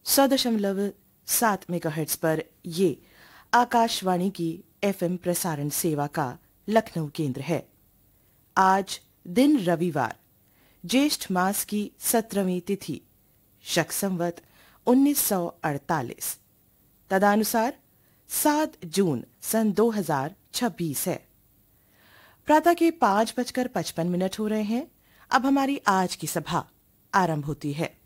100.7 megahertz पर ये आकाशवाणी की एफएम प्रसारण सेवा का लखनऊ केंद्र है। आज दिन रविवार, ज्येष्ठ मास की 17वीं तिथि, शक संवत 1948, तदनुसार 7 जून सन 2026 है। प्रातः के 5:55 हो रहे हैं। अब हमारी आज की सभा आरंभ होती है।